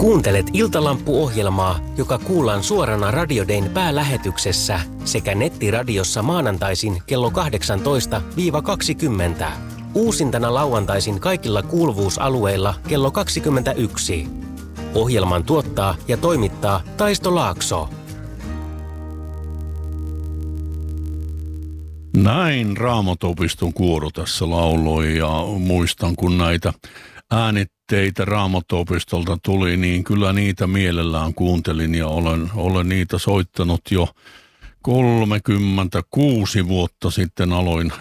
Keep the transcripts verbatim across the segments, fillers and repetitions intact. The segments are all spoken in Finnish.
Kuuntelet Iltalampu-ohjelmaa, joka kuullaan suorana Radio Dayn päälähetyksessä sekä nettiradiossa maanantaisin kello kahdeksantoista kaksikymmentä. Uusintana lauantaisin kaikilla kuuluvuusalueilla kello kaksikymmentäyksi. Ohjelman tuottaa ja toimittaa Taisto Laakso. Näin Raamattuopiston kuoro tässä lauloi, ja muistan kun näitä äänitteitä Raamattuopistolta tuli, niin kyllä niitä mielellään kuuntelin ja olen, olen niitä soittanut jo kolmekymmentäkuusi vuotta sitten. Aloin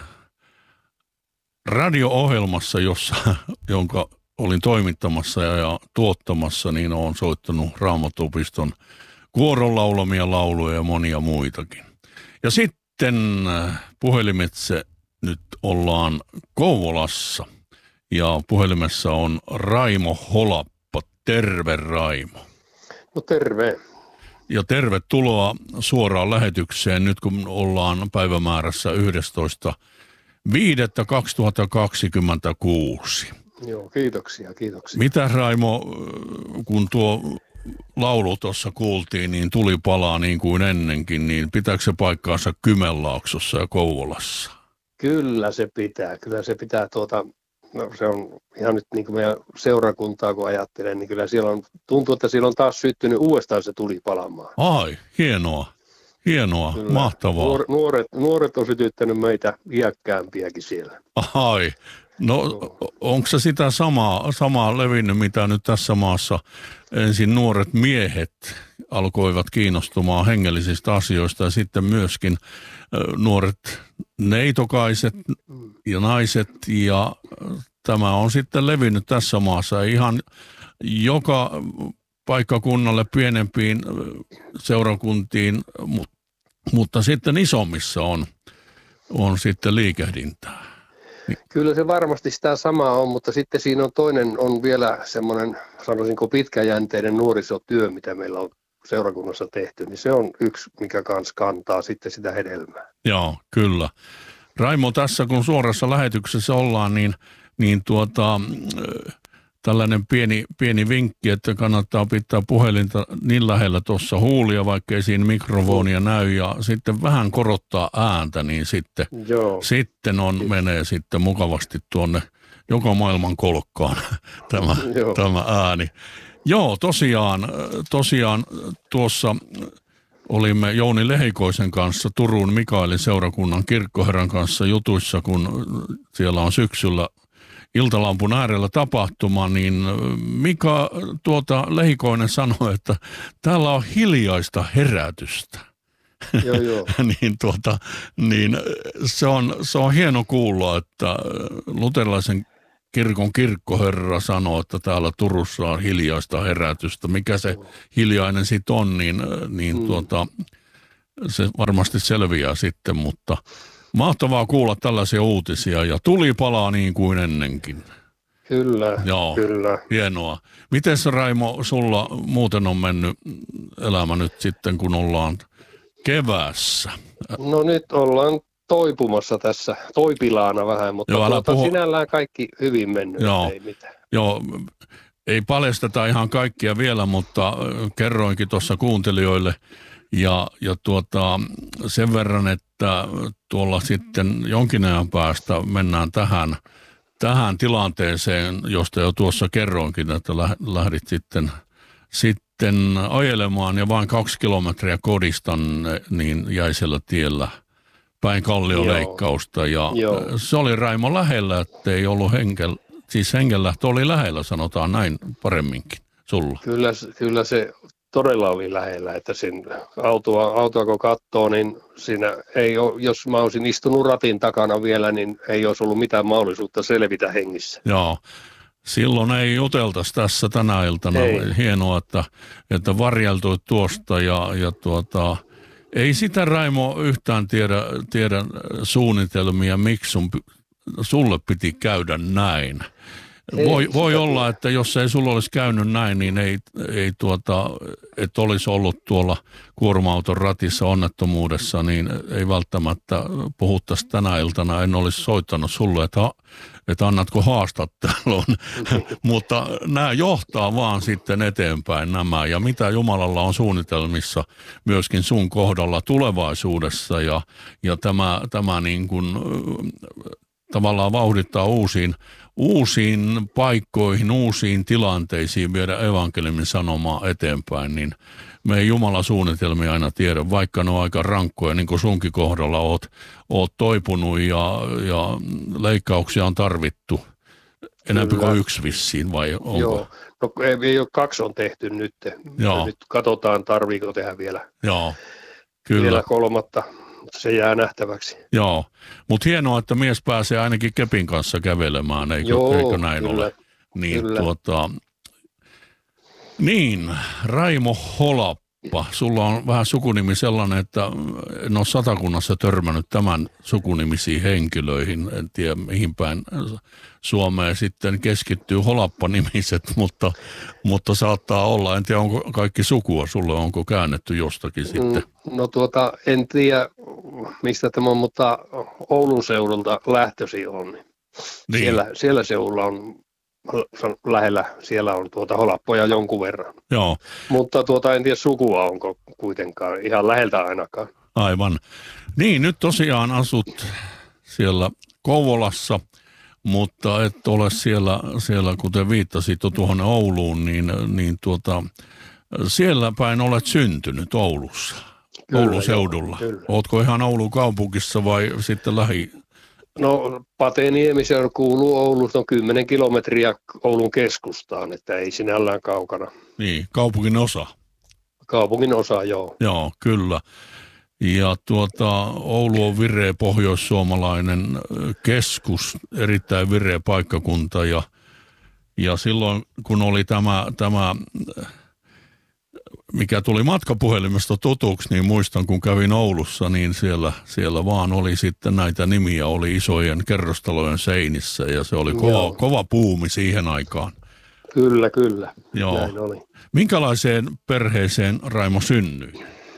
radio-ohjelmassa, jossa, jonka olin toimittamassa ja, ja tuottamassa, niin olen soittanut Raamattuopiston kuoron laulamia lauluja ja monia muitakin. Ja sitten Sitten puhelimitse nyt ollaan Kouvolassa ja puhelimessa on Raimo Holappa. Terve, Raimo. No terve. Ja tervetuloa suoraan lähetykseen nyt kun ollaan päivämäärässä yhdestoista viidettä kaksituhattakaksikymmentäkuusi. Joo, kiitoksia, kiitoksia. Mitä, Raimo, kun tuo laulu tuossa kuultiin, niin tuli palaa niin kuin ennenkin, niin pitääkö se paikkaansa Kymenlaaksossa ja Kouvolassa? Kyllä se pitää, kyllä se pitää tuota, no se on ihan nyt niin kuin meidän seurakuntaa kun ajattelen, niin kyllä siellä on, tuntuu, että siellä on taas syttynyt uudestaan se tuli palamaan. Ai, hienoa, hienoa, kyllä. Mahtavaa. Nuor, nuoret, nuoret on sytyttänyt meitä iäkkäämpiäkin siellä. Ai, no onko se sitä samaa, samaa levinnyt, mitä nyt tässä maassa ensin nuoret miehet alkoivat kiinnostumaan hengellisistä asioista ja sitten myöskin nuoret neitokaiset ja naiset, ja tämä on sitten levinnyt tässä maassa ihan joka paikkakunnalle, pienempiin seurakuntiin, mutta sitten isommissa on, on sitten liikehdintää. Kyllä se varmasti sitä samaa on, mutta sitten siinä on toinen, on vielä semmoinen, sanoisinko pitkäjänteinen nuorisotyö, mitä meillä on seurakunnassa tehty, niin se on yksi, mikä kans kantaa sitten sitä hedelmää. Joo, kyllä. Raimo, tässä kun suorassa lähetyksessä ollaan, niin, niin tuota, tällainen pieni, pieni vinkki, että kannattaa pitää puhelinta niin lähellä tuossa huulia, vaikka ei siinä mikrofonia näy, ja sitten vähän korottaa ääntä, niin sitten, sitten on, menee sitten mukavasti tuonne joka maailman kolkkaan tämä, tämä ääni. Joo, tosiaan, tosiaan tuossa olimme Jouni Lehikoisen kanssa Turun Mikaelin seurakunnan kirkkoherran kanssa jutuissa, kun siellä on syksyllä Iltalampun äärellä tapahtuma, niin Mika tuota Lehikoinen sanoi, että täällä on hiljaista herätystä. Joo, joo. niin, tuota, niin se on, se on hieno kuulla, että luterilaisen kirkon kirkkoherra sanoo, että täällä Turussa on hiljaista herätystä. Mikä se hiljainen sitten on, niin, niin mm. tuota, se varmasti selviää sitten, mutta mahtavaa kuulla tällaisia uutisia, ja tuli palaa niin kuin ennenkin. Kyllä, Joo, kyllä. Hienoa. Mites, Raimo, sulla muuten on mennyt elämä nyt sitten, kun ollaan keväässä? No nyt ollaan toipumassa tässä, toipilaana vähän, mutta Joo, tuota, puhu... sinällään kaikki hyvin mennyt, Joo. ei mitään. Joo, ei paljasteta ihan kaikkia vielä, mutta kerroinkin tuossa kuuntelijoille, ja, ja tuota, sen verran, että tuolla sitten jonkin ajan päästä mennään tähän, tähän tilanteeseen, josta jo tuossa kerroinkin, että lähdit sitten, sitten ajelemaan ja vain kaksi kilometriä kodistan, niin jäi siellä tiellä päin kallioleikkausta. Ja Joo. se oli, Raimo, lähellä, että ei ollut henkel, siis hengenlähtö oli lähellä, sanotaan näin paremminkin sulla. Kyllä, kyllä se todella oli lähellä, että sen autoa, autoa kun katsoo, niin siinä ei ole, jos mä olisin istunut ratin takana vielä, niin ei olisi ollut mitään mahdollisuutta selvitä hengissä. Joo, silloin ei juteltaisi tässä tänä iltana. Ei. Hienoa, että, että varjeltuit tuosta, ja, ja tuota, ei sitä, Raimo, yhtään tiedä, tiedä suunnitelmia, miksi sun, sulle piti käydä näin. Ei, voi voi olla, tiedä. että jos ei sulla olisi käynyt näin, niin ei, ei tuota, et olisi ollut tuolla kuorma-auton ratissa onnettomuudessa, niin ei välttämättä puhuttaisi tänä iltana. En olisi soittanut sulle, että että annatko haastattelun. Mutta nämä johtaa vaan sitten eteenpäin nämä. Ja mitä Jumalalla on suunnitelmissa myöskin sun kohdalla tulevaisuudessa. Ja, ja tämä, tämä niin kuin tavallaan vauhdittaa uusiin, uusiin paikkoihin, uusiin tilanteisiin viedä evankeliumin sanomaa eteenpäin, niin me ei Jumalan suunnitelmia aina tiedä, vaikka ne on aika rankkoja, niin kuin sunkin kohdalla oot, oot toipunut ja, ja leikkauksia on tarvittu. Enemmän kuin yksi vissiin, vai onko? Joo, no ei, ei ole, kaksi on tehty nyt. Joo. Nyt katsotaan, tarviiko tehdä vielä, Joo, kyllä. vielä kolmatta. Se jää nähtäväksi. Joo, mutta hienoa, että mies pääsee ainakin kepin kanssa kävelemään, eikö, Joo, eikö näin kyllä, ole? Niin, kyllä. Tuota, niin, Raimo Holappa, sulla on vähän sukunimi sellainen, että en ole Satakunnassa törmännyt tämän sukunimisiin henkilöihin, en tiedä mihin päin Suomeen sitten keskittyy Holappa-nimiset, mutta, mutta saattaa olla, en tiedä onko kaikki sukua sulle, onko käännetty jostakin sitten? No tuota, en tiedä mistä tämä on, mutta Oulun seudulta lähtösi on. Niin. Siellä, siellä seudulla on lähellä, siellä on tuota Holappoja jonkun verran. Joo. Mutta tuota en tiedä sukua onko kuitenkaan, ihan läheltä ainakaan. Aivan. Niin, nyt tosiaan asut siellä Kouvolassa, mutta et ole siellä, siellä kuten viittasit tuohon Ouluun, niin, niin tuota, siellä päin olet syntynyt Oulussa, kyllä, Oulun seudulla. Joo, kyllä. Ootko ihan Oulun kaupungissa vai sitten lähi? No Pateniemi, se kuuluu Oulusta, on kymmenen kilometriä Oulun keskustaan, että ei sinällään kaukana. Niin, kaupungin osa. Kaupungin osa, joo. Joo, kyllä. Ja tuota, Oulu on vireä pohjoissuomalainen keskus, erittäin vireä paikkakunta ja, ja silloin kun oli tämä, tämä, mikä tuli matkapuhelimesta tutuksi, niin muistan kun kävin Oulussa, niin siellä, siellä vaan oli sitten näitä nimiä, oli isojen kerrostalojen seinissä ja se oli kova, kova puumi siihen aikaan. Kyllä, kyllä. Joo. Näin oli. Minkälaiseen perheeseen Raimo synnyi?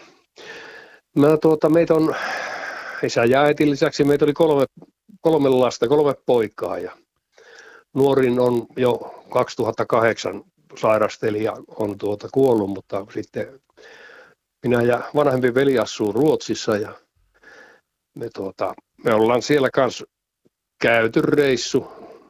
Mä tuota, meitä on isä ja äitin lisäksi meitä oli kolme, kolme lasta, kolme poikaa ja nuorin on jo kaksituhattakahdeksan sairasteli ja on tuota kuollut, mutta sitten minä ja vanhempi veli asuu Ruotsissa ja me, tuota, me ollaan siellä kanssa käyty reissu.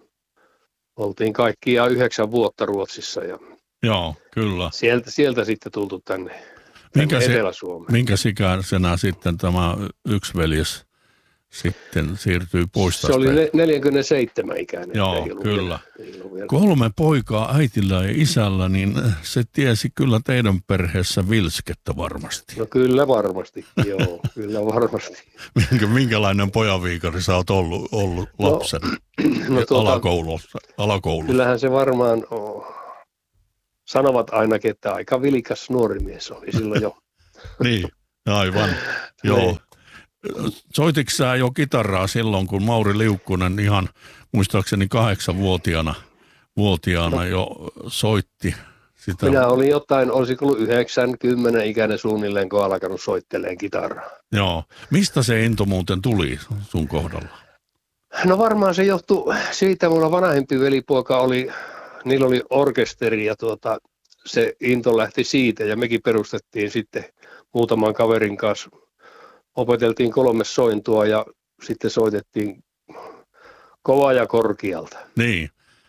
Oltiin kaikkiaan yhdeksän vuotta Ruotsissa ja Joo, kyllä. Sieltä, sieltä sitten tultu tänne. Minkä, se, minkä ikäisenä sitten tämä yksi veljes sitten siirtyi pois tästä? Se oli neljäkymmentäseitsemän ikäinen. Joo, kyllä. Vielä. Kolme poikaa äitillä ja isällä, niin se tiesi kyllä teidän perheessä vilskettä varmasti. No kyllä varmasti, joo, kyllä varmasti. Minkä, minkälainen pojanviikari sä oot ollut, ollut lapsen no, no, tuota, alakoulussa, alakoulussa? Kyllähän se varmaan on. Sanovat ainakin, että aika vilikas nuori mies oli silloin jo. Niin, aivan. Joo. Soititko sä jo kitaraa silloin, kun Mauri Liukkunen ihan muistaakseni kahdeksanvuotiaana vuotiaana jo soitti sitä? Minä olin jotain, olisiko ollut yhdeksänkymmentä ikäinen suunnilleen, kun alkanut soitteleen kitaraa. Joo. Mistä se into muuten tuli sun kohdalla? No varmaan se johtui siitä, mulla vanhempi velipoika oli... Niillä oli orkesteri ja tuota, se into lähti siitä ja mekin perustettiin sitten muutaman kaverin kanssa. Opeteltiin kolme sointua ja sitten soitettiin kovaa ja korkealta. Niin.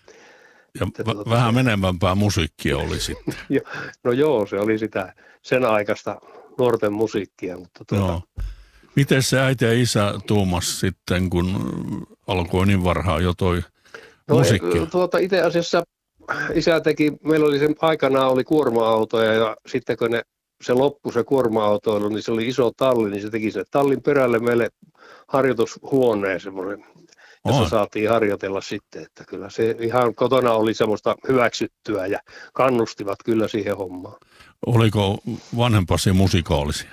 Ja v- tuota, vähän menevämpää musiikkia oli sitten. No joo, se oli sitä sen aikaista nuorten musiikkia. Mutta tuota, no. Miten se äiti ja isä tuumas sitten, kun alkoi niin varhaan jo toi no, musiikki? Tuota, itse asiassa isä teki, meillä oli sen aikanaan oli kuorma-autoja ja sitten kun ne, se loppui se kuorma-autoilu, niin se oli iso talli, niin se teki sen tallin perälle meille harjoitushuoneen semmoinen, jossa oh. saatiin harjoitella sitten, että kyllä se ihan kotona oli semmoista hyväksyttyä ja kannustivat kyllä siihen hommaan. Oliko vanhempasi musikaalisia?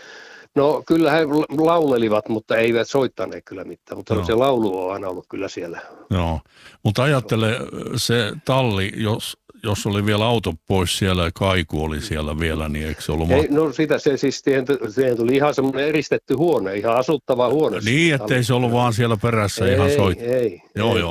No kyllä he laulelivat, mutta eivät soittaneet kyllä mitään, mutta no. se laulu on aina ollut kyllä siellä. Joo, mutta ajattele se talli, jos, jos oli vielä auto pois siellä ja kaiku oli siellä vielä, niin eikö se ollut... Ei, no sitä se siis, siihen, siihen tuli ihan semmoinen eristetty huone, ihan asuttava huone. Niin, ettei se ollut vaan siellä perässä ei, ihan soittaa. Ei, Joo, ei. joo,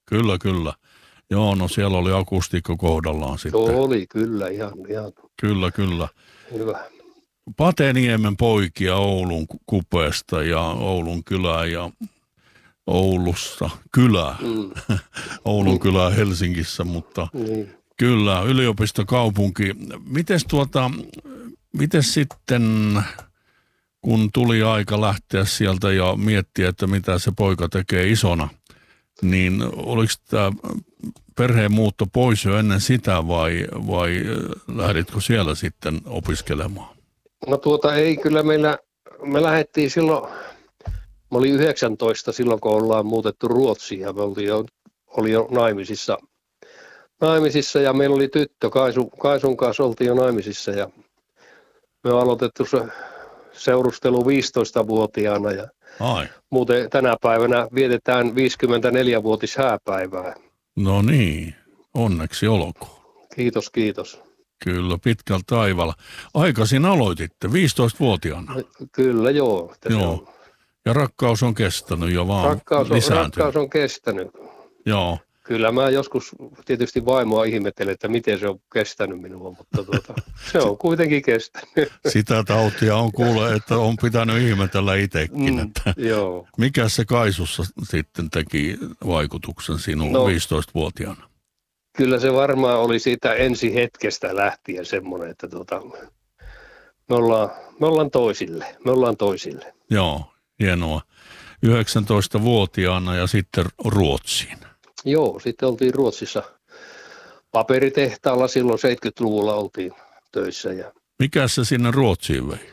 Kyllä, kyllä. Joo, no siellä oli akustiikka kohdallaan sitten. Joo, oli kyllä, ihan, ihan Kyllä, kyllä. hyvä. Pateniemen poikia Oulun kupeesta ja Oulun kylää ja Oulussa kylää. Mm. Oulun kylää Helsingissä, mutta niin. Kyllä, yliopistokaupunki. Mites tuota, mites sitten, kun tuli aika lähteä sieltä ja miettiä, että mitä se poika tekee isona, niin oliko tämä perheen muutto pois jo ennen sitä vai, vai lähditkö siellä sitten opiskelemaan? No tuota ei, kyllä meillä, me lähdettiin silloin, mä olin yhdeksäntoista silloin, kun ollaan muutettu Ruotsiin ja me oltiin jo, oli jo naimisissa, naimisissa ja meillä oli tyttö, Kaisu, Kaisun kanssa oltiin jo naimisissa ja me on aloitettu se seurustelu viisitoistavuotiaana ja Ai. Muuten tänä päivänä vietetään viisikymmentäneljävuotis hääpäivää. No niin, onneksi olkoon. Kiitos, kiitos. Kyllä, pitkällä taivaalla. Aikaisin aloititte, viisitoistavuotiaana. Kyllä, joo. Joo. Ja rakkaus on kestänyt jo vaan rakkaus on, lisääntynyt. Rakkaus on kestänyt. Joo. Kyllä mä joskus tietysti vaimoa ihmettelen, että miten se on kestänyt minua, mutta tuota, se on kuitenkin kestänyt. Sitä tautia on kuule, että on pitänyt ihmetellä itsekin. Mm, että joo. Mikä se Kaisussa sitten teki vaikutuksen sinuun no, viisitoistavuotiaana? Kyllä se varmaan oli siitä ensi hetkestä lähtien semmoinen, että tuota, me, ollaan, me ollaan toisille, me ollaan toisille. Joo, hienoa. yhdeksäntoistavuotiaana ja sitten Ruotsiin. Joo, sitten oltiin Ruotsissa paperitehtaalla, silloin seitsemänkymmentäluvulla oltiin töissä. Ja mikä se sinne Ruotsiin vei?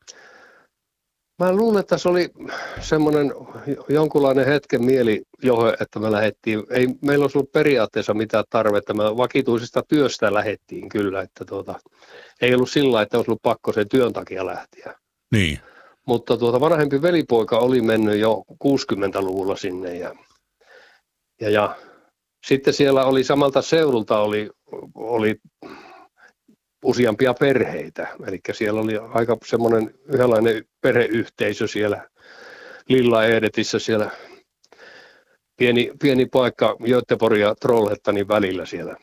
Mä luulen, että se oli semmoinen jonkunlainen hetken mieli, johon, että me lähdettiin. Ei meillä olisi ollut periaatteessa mitään tarvetta. Me vakituisesta työstä lähdettiin kyllä, että tuota, ei ollut sillä, että olisi ollut pakko sen työn takia lähteä. Niin. Mutta tuota, vanhempi velipoika oli mennyt jo kuusikymmentäluvulla sinne ja Ja, ja sitten siellä oli samalta seudulta oli, oli useampia perheitä, eli siellä oli aika semmoinen yhdenlainen perheyhteisö siellä Lilla Edetissä, siellä pieni, pieni paikka Göteborg ja Trollhättanin välillä siellä.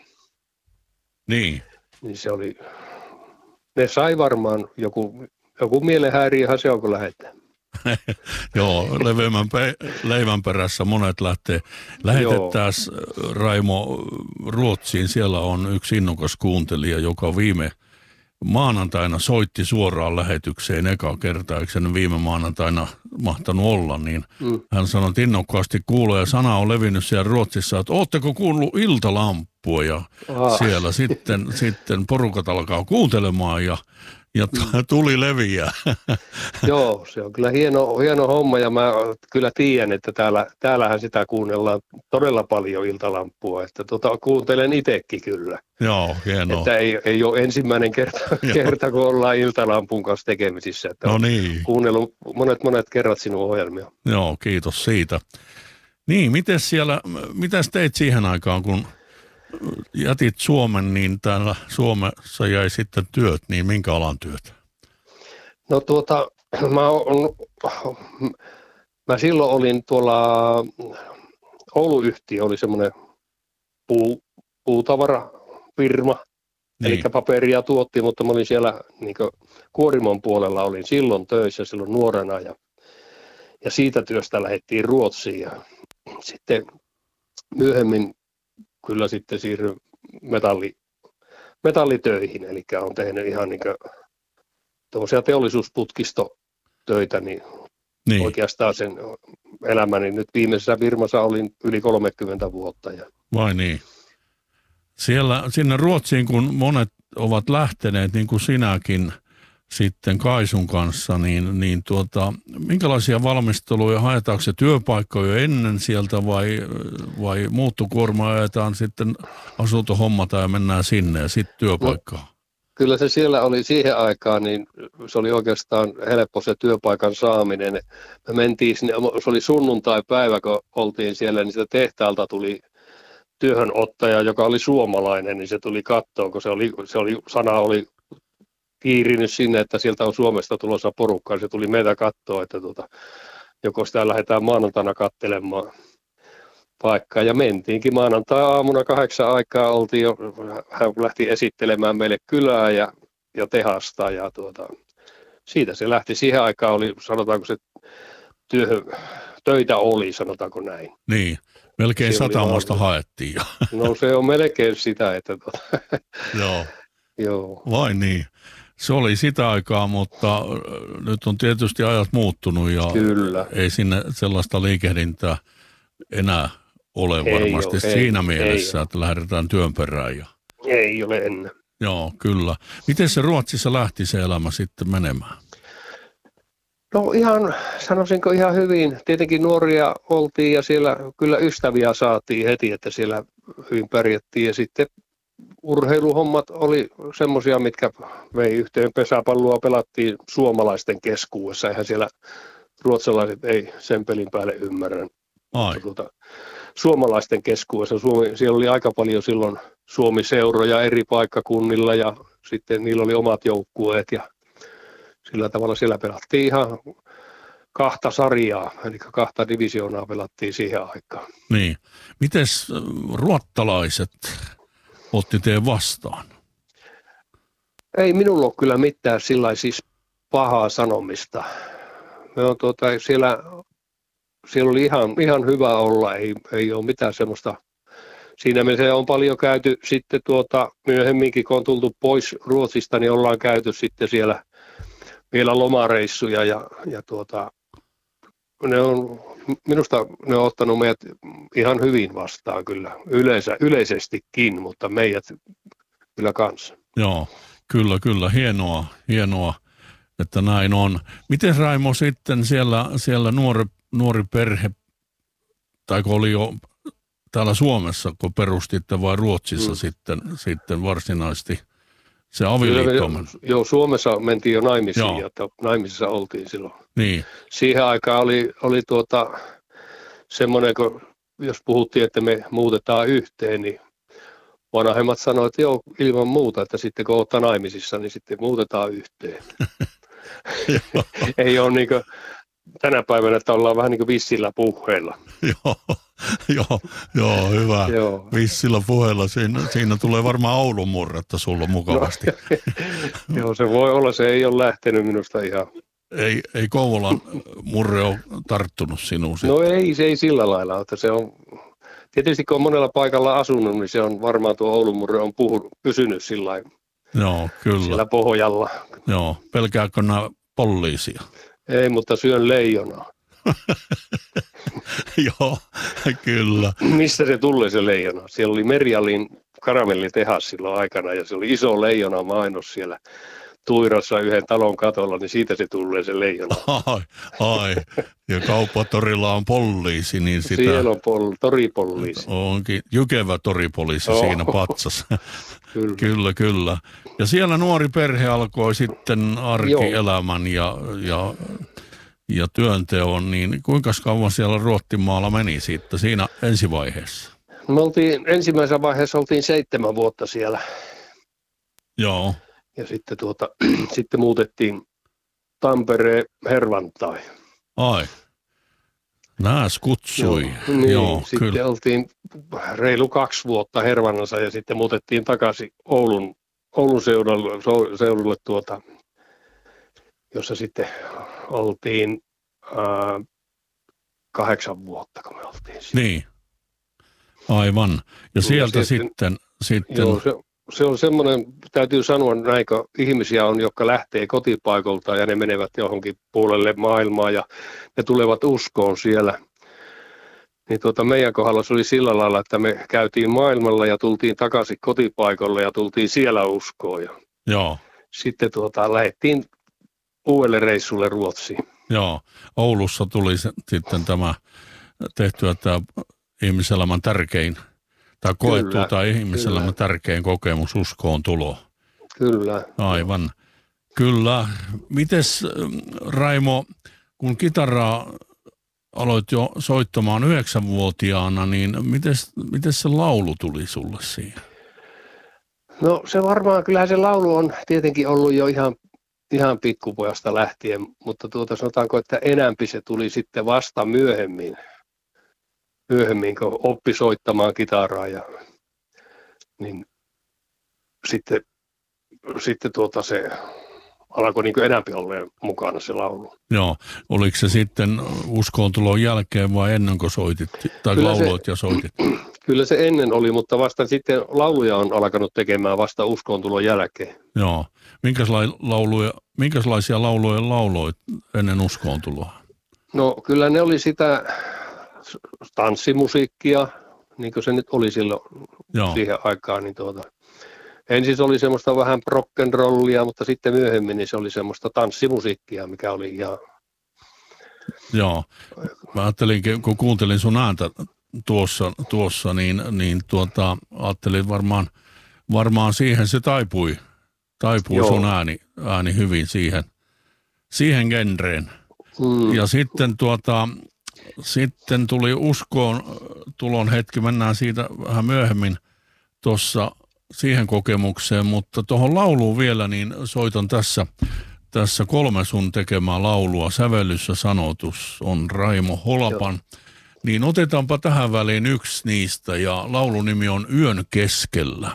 Niin. Niin se oli, ne sai varmaan joku, joku mielenhäiriöhän se on, kun lähdetään. Joo, leveämmän pe- leivän perässä monet lähtee. Lähetetään Raimo Ruotsiin. Siellä on yksi innokas kuuntelija, joka viime maanantaina soitti suoraan lähetykseen eka kertaa, eikö sen viime maanantaina mahtanut olla, niin mm. hän sanoi, että innokkaasti kuulee ja sana on levinnyt siellä Ruotsissa, että ootteko kuullut Iltalampua ja ah. siellä sitten, sitten porukat alkaa kuuntelemaan ja Ja tuli leviää. Joo, se on kyllä hieno, hieno homma ja mä kyllä tiedän, että täällä, täällähän sitä kuunnellaan todella paljon Iltalampua, että tota, kuuntelen itsekin kyllä. Joo, hienoa. Että ei, ei ole ensimmäinen kerta, kerta, kun ollaan Iltalampun kanssa tekemisissä. Että no niin. Kuunnellut monet monet kerrat sinun ohjelmia. Joo, kiitos siitä. Niin, miten siellä, mitäs teit siihen aikaan, kun jätit Suomen, niin täällä Suomessa jäi sitten työt, niin minkä alan työt? No tuota, mä, on, mä silloin olin tuolla, Oulu-yhtiö oli semmoinen puu, puutavarafirma, niin. Eli paperia tuotti, mutta mä olin siellä niin kuorimon puolella, olin silloin töissä silloin nuorena ja, ja siitä työstä lähdettiin Ruotsiin ja sitten myöhemmin kyllä sitten siirryin metalli, metallitöihin, eli olen tehnyt ihan niin tuollaisia teollisuusputkistotöitä, niin, niin oikeastaan sen elämäni nyt viimeisessä firmassa olin yli kolmekymmentä vuotta. Ja vai niin? Siellä, sinne Ruotsiin, kun monet ovat lähteneet, niin kuin sinäkin sitten Kaisun kanssa, niin, niin tuota, minkälaisia valmisteluja haetaanko se työpaikkoja ennen sieltä vai, vai muuttokuorma ajetaan sitten asuntohommata ja mennään sinne ja sitten työpaikkaan? No, kyllä se siellä oli siihen aikaan, niin se oli oikeastaan helppo se työpaikan saaminen. Me mentiin sinne, se oli sunnuntai-päivä, kun oltiin siellä, niin sitä tehtaalta tuli työhönottaja, joka oli suomalainen, niin se tuli kattoon, kun se oli, se oli, sana oli kiirinyt sinne, että sieltä on Suomesta tulossa porukkaa. Se tuli meitä katsoa, että tuota, joko sitä lähdetään maanantaina katselemaan. paikkaan. Ja mentiinkin maanantai-aamuna kahdeksan aikaa, oltiin jo, hän lähti esittelemään meille kylää ja, ja tehasta. Ja tuota, siitä se lähti. Siihen aikaan oli, sanotaanko se työhön, töitä oli, sanotaanko näin. Niin, melkein Se oli satamasta vaan- haettiin jo. No se on melkein sitä, että tuota, Joo. joo. Vai niin. Se oli sitä aikaa, mutta äh, nyt on tietysti ajat muuttunut ja Kyllä. ei sinne sellaista liikehdintää enää ole Ei varmasti ole, ei, siinä ei mielessä, ole. että lähdetään työn perään. Ja, Ei ole ennen. joo, kyllä. Miten se Ruotsissa lähti se elämä sitten menemään? No ihan, sanoisinko ihan hyvin. Tietenkin nuoria oltiin ja siellä kyllä ystäviä saatiin heti, että siellä hyvin pärjättiin. Ja sitten urheiluhommat oli semmoisia, mitkä vei yhteen. Pesäpalloa pelattiin suomalaisten keskuudessa. Eihän siellä ruotsalaiset ei sen pelin päälle ymmärrä. Ai, Tuota, suomalaisten keskuudessa. Suomi, siellä oli aika paljon silloin Suomi-seuroja eri paikkakunnilla ja sitten niillä oli omat joukkueet ja sillä tavalla siellä pelattiin ihan kahta sarjaa, eli kahta divisioonaa pelattiin siihen aikaan. niin. Mites äh, ruottalaiset otti teidän vastaan? Ei minulla ole kyllä mitään sillä siis pahaa sanomista. Me on tuota, siellä, siellä oli ihan, ihan hyvä olla, ei, ei ole mitään semmoista. Siinä mielessä on paljon käyty sitten tuota, myöhemminkin, kun on tultu pois Ruotsista, niin ollaan käyty sitten siellä vielä lomareissuja ja, ja tuota, ne on, minusta ne on ottanut meidät ihan hyvin vastaan kyllä, yleensä, yleisestikin, mutta meidät kyllä kanssa. Joo, kyllä, kyllä. Hienoa, hienoa, että näin on. Miten Raimo sitten siellä, siellä nuori, nuori perhe, tai kun oli jo täällä Suomessa, kun perustitte vai Ruotsissa Mm. sitten, sitten varsinaisesti se Kyllä avioliitto? me, joo, Suomessa mentiin jo naimisiin, Joo. että naimisissa oltiin silloin. Niin, Siihen aikaan oli, oli tuota, semmoinen, kun jos puhuttiin, että me muutetaan yhteen, niin vanhemmat sanoivat, että joo, ilman muuta, että sitten kun olette naimisissa, niin sitten muutetaan yhteen. Ei ole niin kuin tänä päivänä, että ollaan vähän niin kuin vissillä puheilla. joo, joo, joo, hyvä. Joo. Vissillä puheella, siinä, siinä tulee varmaan Oulun murretta sulla mukavasti. Joo, se voi olla, se ei ole lähtenyt minusta ihan. Ei, ei Kouvolan murre ole tarttunut sinuun sitten. No ei, se ei sillä lailla, että se on, tietysti kun on monella paikalla asunut, niin se on varmaan tuo Oulun murre on puhunut, pysynyt sillä lailla, Joo, kyllä. sillä pohjalla. Joo, pelkääkö nämä poliisia? Ei, mutta syön leijonaa. Joo, kyllä. Mistä se tulee se leijona? Siellä oli Merialin karamellitehas silloin aikana ja se oli iso leijona mainos siellä Tuirossa yhden talon katolla, niin siitä se tulee se leijona. Ai, ai. Ja kauppatorilla on poliisi, niin sitä Siellä on pol- toripoliisi. onkin jykevä toripoliisi Joo. siinä patsassa. Kyllä. Kyllä, kyllä. Ja siellä nuori perhe alkoi sitten arkielämän ja, ja, ja työnteon, niin kuinka kauan siellä Ruottimaalla meni sitten siinä ensivaiheessa? Me oltiin, ensimmäisessä vaiheessa oltiin seitsemän vuotta siellä Joo, ja sitten, tuota, sitten muutettiin Tampereen Hervantai. ai. Nääs kutsui. Joo, niin, Joo, sitten kyllä. oltiin reilu kaksi vuotta Hervannassa ja sitten muutettiin takaisin Oulun, Oulun seudulle, so- seudulle tuota, jossa sitten oltiin ää, kahdeksan vuotta, kun me oltiin siellä. Niin, aivan. Ja sieltä sitten- sitten, sitten Joo, se, se on semmoinen, täytyy sanoa näin, kun ihmisiä on, jotka lähtee kotipaikolta ja ne menevät johonkin puolelle maailmaa ja ne tulevat uskoon siellä. Niin tuota, meidän kohdalla se oli sillä lailla, että me käytiin maailmalla ja tultiin takaisin kotipaikalle ja tultiin siellä uskoon. Ja joo, sitten tuota, lähdettiin uudelle reissulle Ruotsiin. joo. Oulussa tuli se, sitten tämä tehtyä tämä ihmiselämän tärkein, tai koettu Kyllä, tai ihmiselämän kyllä. tärkein kokemus uskoon tulo. Kyllä. Aivan. Kyllä. Mites ähm, Raimo, kun kitaraa aloit jo soittamaan yhdeksänvuotiaana, niin mites, mites se laulu tuli sulle siihen? No se varmaan, kyllähän se laulu on tietenkin ollut jo ihan, ihan pikkupojasta lähtien, mutta tuota sanotaanko, että enämpi se tuli sitten vasta myöhemmin. myöhemmin, kun oppi soittamaan kitaraa, ja, niin sitten, sitten tuota se alkoi niin enemmän olleen mukana se laulu. Joo. Oliko se sitten uskontulon jälkeen vai ennen kuin soitit, tai kyllä lauloit se, ja soitit? Kyllä se ennen oli, mutta vasta sitten lauluja on alkanut tekemään vasta uskontulon jälkeen. Joo. Minkälaisia lauluja, minkälaisia lauluja lauloit ennen uskontuloa? No kyllä ne oli sitä tanssimusiikkia, niin kuin se nyt oli silloin Joo. siihen aikaan. Niin tuota, ensin oli semmoista vähän rock'n'rollia, mutta sitten myöhemmin niin se oli semmoista tanssimusiikkia, mikä oli ihan... Joo, mä ajattelin, kun kuuntelin sun ääntä tuossa, tuossa niin, niin tuota, ajattelin varmaan, varmaan siihen se taipui, taipui Joo. sun ääni, ääni hyvin siihen, siihen genreen. Mm. Ja sitten, tuota, sitten tuli uskoon tulon hetki, mennään siitä vähän myöhemmin tuossa siihen kokemukseen, mutta tuohon lauluun vielä, niin soitan tässä, tässä kolme sun tekemää laulua. Sävellys ja sanotus on Raimo Holapan. Joo. Niin otetaanpa tähän väliin yksi niistä, ja laulun nimi on Yön keskellä.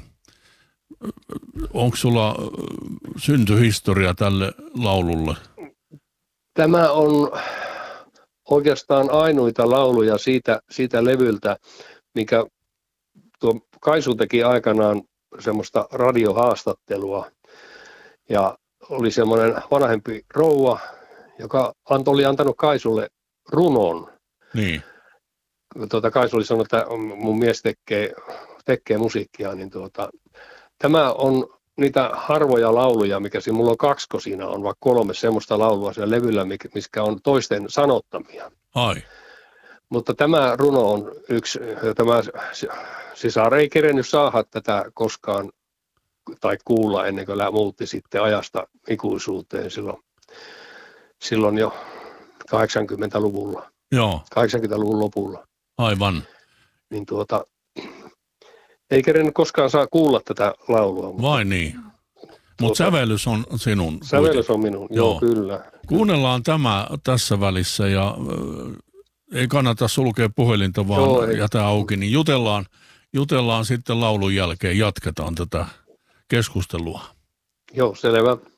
Onko sulla syntyhistoria tälle laululle? Tämä on oikeastaan ainoita lauluja siitä, siitä levyltä, mikä tuo Kaisu teki aikanaan semmoista radiohaastattelua. Ja oli semmoinen vanhempi rouva, joka oli antanut Kaisulle runon. Niin. Tuota, Kaisu oli sanonut, että mun mies tekee, tekee musiikkia, niin tuota, tämä on niitä harvoja lauluja, mikä siinä, mulla on kaksi siinä on, vaikka kolme semmoista laulua siellä levyllä, mikä on toisten sanottamia. Ai. Mutta tämä runo on yksi, tämä sisar ei kerennyt saada tätä koskaan tai kuulla ennen kuin muutti sitten ajasta ikuisuuteen silloin, silloin jo kahdeksankymmentäluvulla. Joo. kahdeksankymmentäluvun lopulla. Aivan. Niin tuota, ei kerennyt koskaan saa kuulla tätä laulua. Mutta, vai niin? Mutta tuota, sävellys on sinun. Sävellys on minun, joo, joo kyllä. Kuunnellaan tämä tässä välissä ja äh, ei kannata sulkea puhelinta, vaan joo, jätä auki, niin jutellaan, jutellaan sitten laulun jälkeen, jatketaan tätä keskustelua. Joo, selvä.